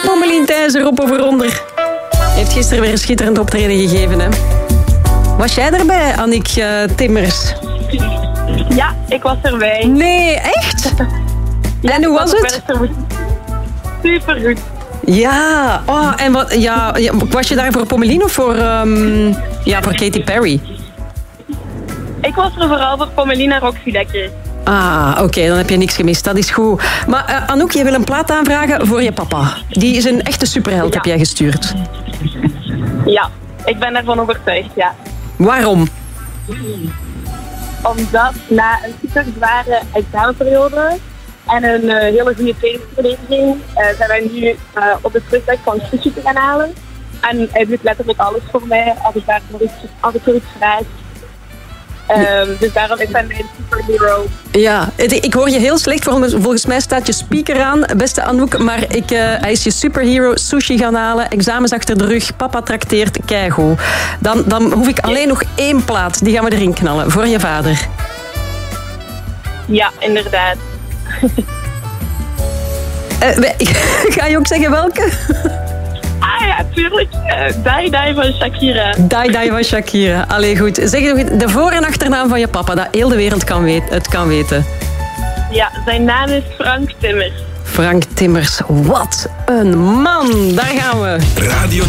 Pommelien Thijssen, op of eronder. Heeft gisteren weer een schitterend optreden gegeven, hè? Was jij erbij, Annick Timmers? Ja, ik was erbij. Nee, echt? Ja, en hoe was het? Supergoed. Ja, oh, en wat, ja, was je daar voor Pommelien of voor Katy Perry? Ik was er vooral voor Pommelien en Roxy Dekker. Ah, oké, dan heb je niks gemist. Dat is goed. Maar Anouk, je wil een plaat aanvragen voor je papa. Die is een echte superheld, heb jij gestuurd. Ja, ik ben ervan overtuigd, ja. Waarom? Omdat na een super zware examenperiode en een hele goede trainingsverdediging zijn wij nu op de terugweg van sushi te gaan halen. En hij doet letterlijk alles voor mij als ik iets vraag. Dus daarom is hij mijn superhero. Ja, ik hoor je heel slecht. Volgens mij staat je speaker aan, beste Anouk. Maar hij is je superhero. Sushi gaan halen, examens achter de rug. Papa trakteert, keigoed. Dan hoef ik alleen nog 1 plaat. Die gaan we erin knallen, voor je vader. Ja, inderdaad. Ga je ook zeggen welke? Ah ja, tuurlijk. Die Die van Shakira. Die Die van Shakira. Allee, goed. Zeg nog de voor- en achternaam van je papa, dat heel de wereld het kan weten. Ja, zijn naam is Frank Timmers. Frank Timmers. Wat een man. Daar gaan we. Radio